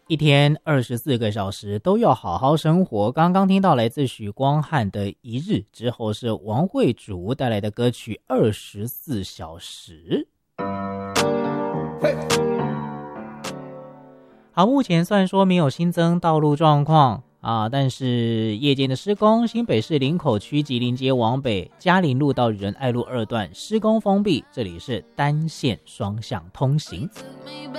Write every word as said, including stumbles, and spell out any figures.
一天二十四个小时都要好好生活。刚刚听到来自许光汉的《一日》，之后是王慧竹带来的歌曲《二十四小时》。好，目前虽然说没有新增道路状况啊，但是夜间的施工，新北市林口区吉林街往北嘉林路到仁爱路二段施工封闭，这里是单线双向通行。